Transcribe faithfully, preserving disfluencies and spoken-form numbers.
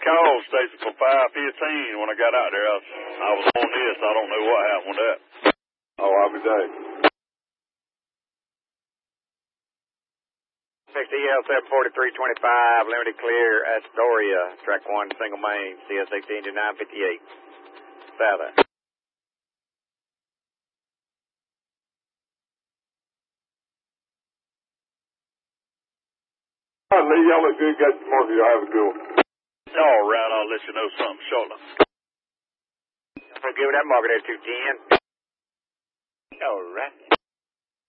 call station for five fifteen when I got out there. I, I was on this. I don't know what happened with that. Oh, have a good day. sixty E L seven forty-three twenty-five, limited clear Astoria, track one, single main, C S sixteen to nine fifty-eight. Southern. All right, Lee, y'all look good. Got the market. Y'all have a good one. All right, I'll let you know something shortly. We'll give that market at two ten. All right.